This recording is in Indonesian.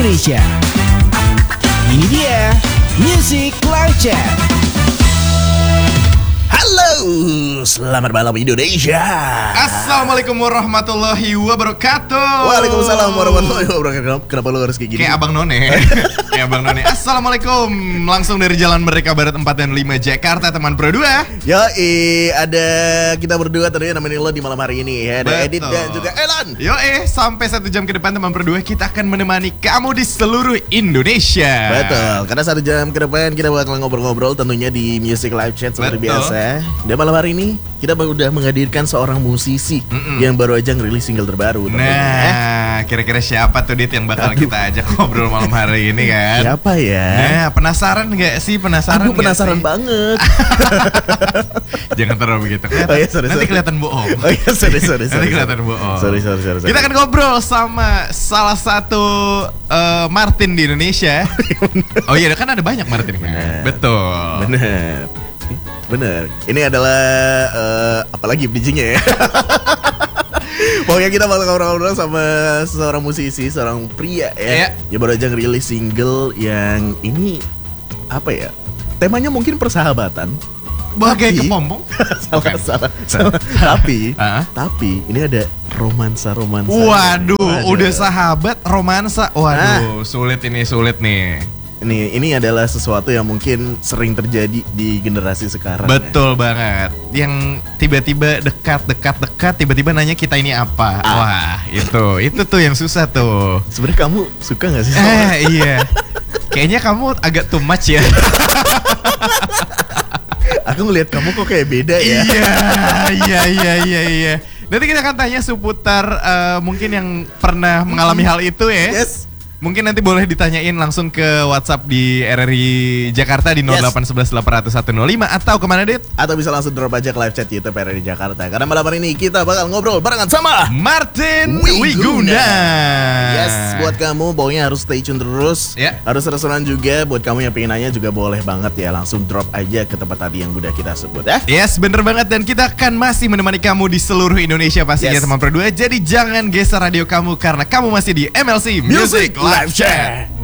Indonesia. Ini dia Music Live Chat. Halo, selamat malam Indonesia. Assalamualaikum warahmatullahi wabarakatuh. Waalaikumsalam warahmatullahi wabarakatuh. Kenapa lu harus kayak gini? Kayak Abang None. Kayak Abang None. Assalamualaikum. Langsung dari Jalan Merdeka Barat 4 dan 5 Jakarta, teman Pro 2. Yoi, ada kita berdua tentunya nemenin lo di malam hari ini ya. Ada Betul. Edit dan juga Elan. Yoi, sampai 1 jam ke depan teman Pro 2 kita akan menemani kamu di seluruh Indonesia. Betul, karena 1 jam ke depan kita bakal ngobrol-ngobrol tentunya di Music Live Chat seperti Betul. biasa. Dan malam hari ini kita udah menghadirkan seorang musisi yang baru aja ngerilis single terbaru tentunya. Nah, kira-kira siapa tuh Dit yang bakal kita ajak ngobrol malam hari ini kan? Siapa ya? Nah, penasaran nggak sih? Penasaran Aku nggak penasaran sih? banget. Jangan terlalu begitu. Oh iya, sorry, Nanti sorry. kelihatan bohong. Oh iya, sorry. Nanti kelihatan bohong. Sorry. Kita akan ngobrol sama salah satu Martin di Indonesia. Oh iya, kan ada banyak Martin kan? Bener. Betul. Bener. Ini adalah apalagi bridgingnya ya. Pokoknya kita bakal ngobrol sama seorang musisi, seorang pria ya. Iya. Dia baru aja ngerilis single yang ini apa ya? Temanya mungkin persahabatan. Bagai Tapi- kepompong. Salah. Salah. Tapi ini ada romansa. Waduh, udah sahabat romansa. Waduh, sulit nih. Ini adalah sesuatu yang mungkin sering terjadi di generasi sekarang. Betul banget. Yang tiba-tiba dekat, tiba-tiba nanya kita ini apa. Wah, itu tuh yang susah tuh. Sebenarnya kamu suka nggak sih? Iya. Kayaknya kamu agak too much ya. Aku ngelihat kamu kok kayak beda ya. Iya. Nanti kita akan tanya seputar mungkin yang pernah mengalami hal itu ya. Yes. Mungkin nanti boleh ditanyain langsung ke WhatsApp di RRI Jakarta di 0811-800-105 atau kemana Dit? Atau bisa langsung drop aja ke live chat YouTube RRI Jakarta. Karena malam hari ini kita bakal ngobrol barengan sama Martin Wiguna. Wiguna. Yes, buat kamu pokoknya harus stay tune terus. Ya. Harus restoran juga. Buat kamu yang pengen nanya juga boleh banget ya. Langsung drop aja ke tempat tadi yang udah kita sebut ya. Yes, bener banget. Dan kita akan masih menemani kamu di seluruh Indonesia pastinya Yes. teman berdua. Jadi jangan geser radio kamu karena kamu masih di MLC Music Live Chat.